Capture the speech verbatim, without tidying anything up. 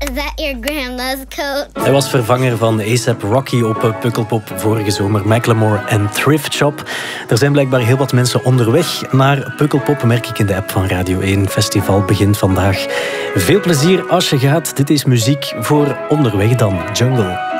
Is that your grandma's coat? Hij was vervanger van A$AP Rocky op Pukkelpop vorige zomer. Macklemore en Thrift Shop. Er zijn blijkbaar heel wat mensen onderweg naar Pukkelpop, merk ik in de app van Radio één. Festival begint vandaag. Veel plezier als je gaat. Dit is muziek voor onderweg dan. Jungle.